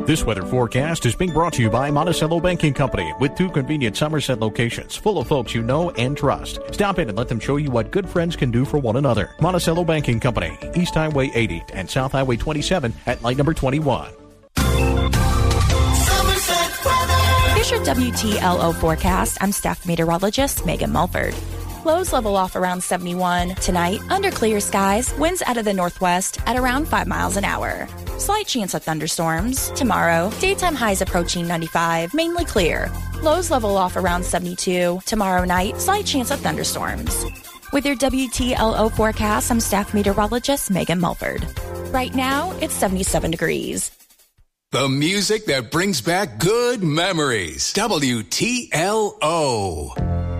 This weather forecast is being brought to you by Monticello Banking Company with 2 convenient Somerset locations full of folks you know and trust. Stop in and let them show you what good friends can do for one another. Monticello Banking Company, East Highway 80 and South Highway 27 at light number 21. Here's your WTLO forecast. I'm staff meteorologist Megan Mulford. Lows level off around 71. Tonight, under clear skies, winds out of the northwest at around 5 miles an hour. Slight chance of thunderstorms. Tomorrow, daytime highs approaching 95, mainly clear. Lows level off around 72. Tomorrow night, slight chance of thunderstorms. With your WTLO forecast, I'm staff meteorologist Megan Mulford. Right now, it's 77 degrees. The music that brings back good memories. WTLO.